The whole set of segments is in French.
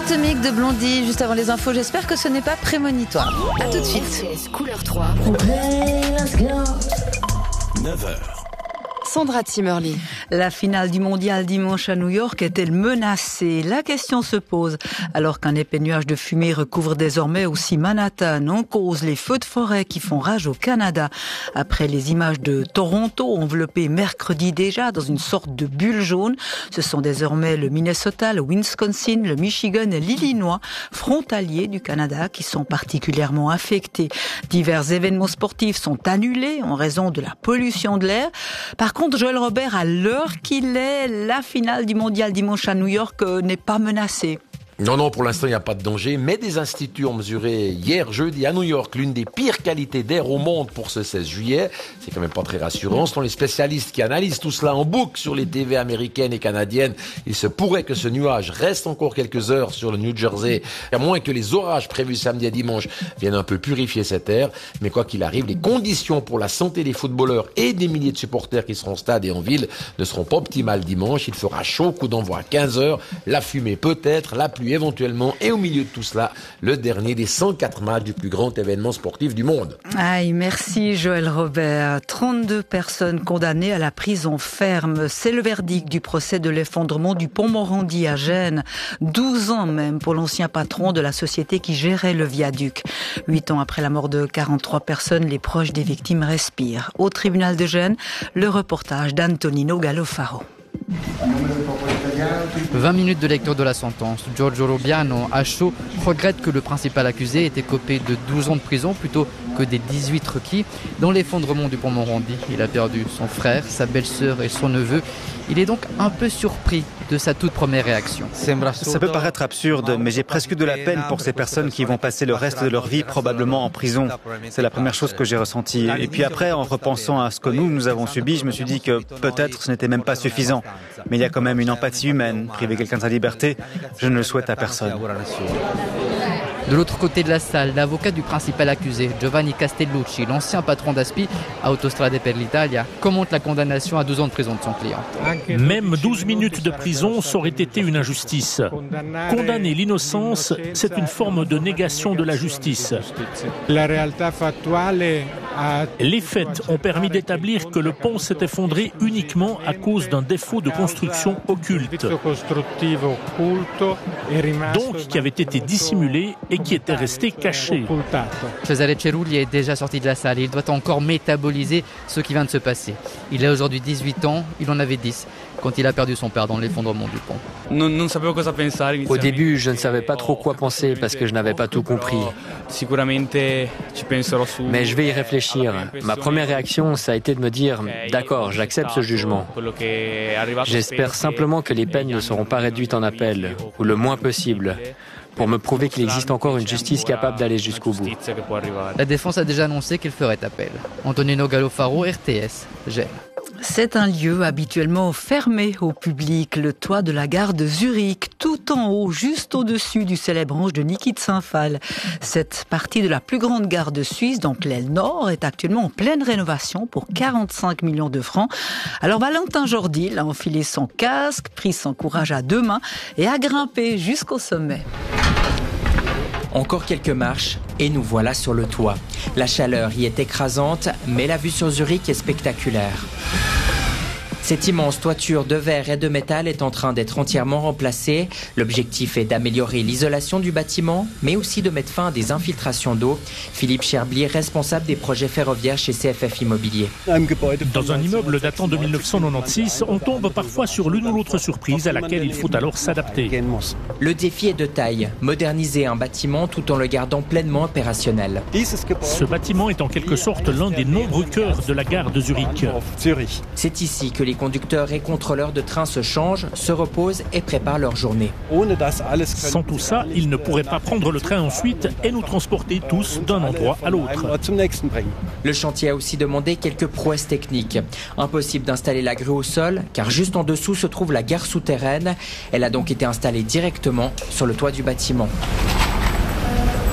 Atomique de Blondie, juste avant les infos. J'espère que ce n'est pas prémonitoire. A tout de suite. RCS Couleur 3. 9h. Sandra Zimmerli. La finale du mondial dimanche à New York est-elle menacée? La question se pose alors qu'un épais nuage de fumée recouvre désormais aussi Manhattan. En cause les feux de forêt qui font rage au Canada. Après les images de Toronto enveloppées mercredi déjà dans une sorte de bulle jaune, ce sont désormais le Minnesota, le Wisconsin, le Michigan et l'Illinois, frontaliers du Canada, qui sont particulièrement affectés. Divers événements sportifs sont annulés en raison de la pollution de l'air. Par contre, Joël Robert, à l'heure qu'il est, la finale du mondial dimanche à New York n'est pas menacée. Non, pour l'instant, il n'y a pas de danger, mais des instituts ont mesuré hier, jeudi, à New York, l'une des pires qualités d'air au monde pour ce 16 juillet. C'est quand même pas très rassurant. Ce sont les spécialistes qui analysent tout cela en boucle sur les TV américaines et canadiennes. Il se pourrait que ce nuage reste encore quelques heures sur le New Jersey, à moins que les orages prévus samedi et dimanche viennent un peu purifier cet air. Mais quoi qu'il arrive, les conditions pour la santé des footballeurs et des milliers de supporters qui seront au stade et en ville ne seront pas optimales dimanche. Il fera chaud, coup d'envoi à 15h, la fumée peut-être, la pluie éventuellement, et au milieu de tout cela, le dernier des 104 matchs du plus grand événement sportif du monde. Aïe, merci Joël Robert. 32 personnes condamnées à la prison ferme. C'est le verdict du procès de l'effondrement du pont Morandi à Gênes. 12 ans même pour l'ancien patron de la société qui gérait le viaduc. 8 ans après la mort de 43 personnes, les proches des victimes respirent. Au tribunal de Gênes, le reportage d'Antonino Gallofaro. 20 minutes de lecture de la sentence. Giorgio Robiano, à chaud, regrette que le principal accusé ait été copé de 12 ans de prison plutôt que des 18 requis. Dans l'effondrement du pont Morandi, il a perdu son frère, sa belle-sœur et son neveu. Il est donc un peu surpris de sa toute première réaction. Ça peut paraître absurde, mais j'ai presque de la peine pour ces personnes qui vont passer le reste de leur vie probablement en prison. C'est la première chose que j'ai ressentie. Et puis après, en repensant à ce que nous avons subi, je me suis dit que peut-être ce n'était même pas suffisant. Mais il y a quand même une empathie humaine. Priver quelqu'un de sa liberté, je ne le souhaite à personne. De l'autre côté de la salle, l'avocat du principal accusé, Giovanni Castellucci, l'ancien patron d'Aspi, Autostrade per l'Italia, commente la condamnation à 12 ans de prison de son client. Même 12 minutes de prison, ça aurait été une injustice. Condamner l'innocence, c'est une forme de négation de la justice. Les faits ont permis d'établir que le pont s'est effondré uniquement à cause d'un défaut de construction occulte. Donc, qui avait été dissimulé et qui était resté caché. Cesare Cerulli est déjà sorti de la salle et il doit encore métaboliser ce qui vient de se passer. Il a aujourd'hui 18 ans, il en avait 10 quand il a perdu son père dans l'effondrement du pont. Au début, je ne savais pas trop quoi penser parce que je n'avais pas tout compris. Mais je vais y réfléchir. Ma première réaction, ça a été de me dire « D'accord, j'accepte ce jugement. J'espère simplement que les peines ne seront pas réduites en appel, ou le moins possible, pour me prouver qu'il existe encore une justice capable d'aller jusqu'au bout. » La défense a déjà annoncé qu'il ferait appel. Antonino Gallofaro, RTS, Gênes. C'est un lieu habituellement fermé au public, le toit de la gare de Zurich, tout en haut, juste au-dessus du célèbre ange de Niki de Saint-Phal. Cette partie de la plus grande gare de Suisse, donc l'aile nord, est actuellement en pleine rénovation pour 45 millions de francs. Alors Valentin Jordi a enfilé son casque, pris son courage à deux mains et a grimpé jusqu'au sommet. Encore quelques marches et nous voilà sur le toit. La chaleur y est écrasante, mais la vue sur Zurich est spectaculaire. Cette immense toiture de verre et de métal est en train d'être entièrement remplacée. L'objectif est d'améliorer l'isolation du bâtiment, mais aussi de mettre fin à des infiltrations d'eau. Philippe Cherblier, responsable des projets ferroviaires chez CFF Immobilier. Dans un immeuble datant de 1996, on tombe parfois sur l'une ou l'autre surprise à laquelle il faut alors s'adapter. Le défi est de taille, moderniser un bâtiment tout en le gardant pleinement opérationnel. Ce bâtiment est en quelque sorte l'un des nombreux cœurs de la gare de Zurich. C'est ici que les conducteurs et contrôleurs de train se changent, se reposent et préparent leur journée. Sans tout ça, ils ne pourraient pas prendre le train ensuite et nous transporter tous d'un endroit à l'autre. Le chantier a aussi demandé quelques prouesses techniques. Impossible d'installer la grue au sol, car juste en dessous se trouve la gare souterraine. Elle a donc été installée directement sur le toit du bâtiment.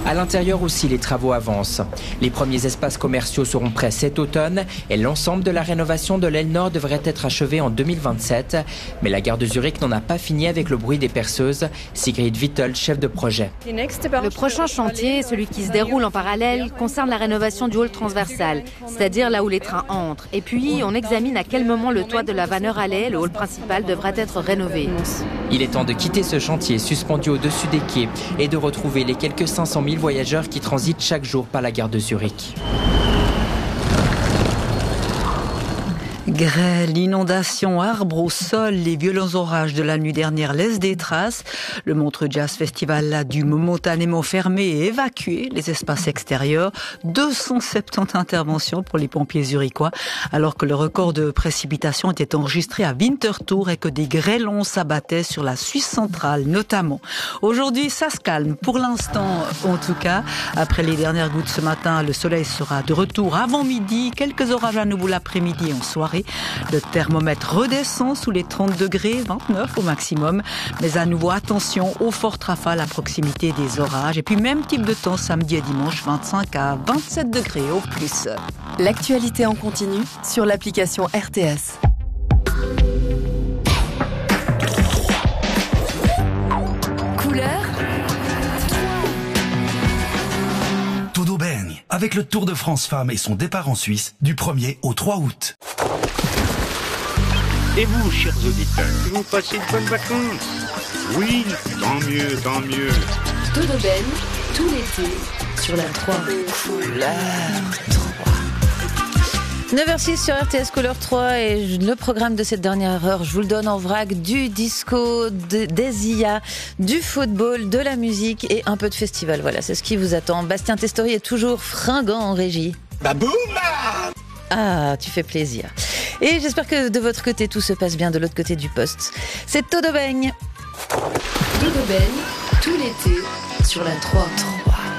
À l'intérieur aussi, les travaux avancent. Les premiers espaces commerciaux seront prêts cet automne et l'ensemble de la rénovation de l'aile nord devrait être achevé en 2027. Mais la gare de Zurich n'en a pas fini avec le bruit des perceuses. Sigrid Vittel, chef de projet. Le prochain chantier, celui qui se déroule en parallèle, concerne la rénovation du hall transversal, c'est-à-dire là où les trains entrent. Et puis, on examine à quel moment le toit de la Vannerallee, le hall principal, devra être rénové. Il est temps de quitter ce chantier suspendu au-dessus des quais et de retrouver les quelques 500 000 voyageurs qui transitent chaque jour par la gare de Zurich. Grêle, inondations, arbres au sol, les violents orages de la nuit dernière laissent des traces. Le Montreux Jazz Festival a dû momentanément fermer et évacuer les espaces extérieurs. 270 interventions pour les pompiers zurichois, alors que le record de précipitations était enregistré à Winterthur et que des grêlons s'abattaient sur la Suisse centrale notamment. Aujourd'hui, ça se calme, pour l'instant en tout cas. Après les dernières gouttes ce matin, le soleil sera de retour avant midi. Quelques orages à nouveau l'après-midi en soirée. Le thermomètre redescend sous les 30 degrés, 29 au maximum. Mais à nouveau, attention aux fortes rafales à proximité des orages. Et puis même type de temps samedi et dimanche, 25 à 27 degrés au plus. L'actualité en continu sur l'application RTS. Couleur Tudo bem, avec le Tour de France Femmes et son départ en Suisse du 1er au 3 août. Et vous, chers auditeurs, vous passez de bonnes vacances? Oui, tant mieux, tant mieux. Tudo bem, tout l'été sur la 3. Couleur 3. 9h06 sur RTS Couleur 3 et le programme de cette dernière heure, je vous le donne en vrac, du disco, des IA, du football, de la musique et un peu de festival. Voilà, c'est ce qui vous attend. Bastien Testori est toujours fringant en régie. Baboum! Ah, tu fais plaisir. Et j'espère que de votre côté, tout se passe bien de l'autre côté du poste. C'est Todo Beng. Todo bem, tout l'été sur la 3.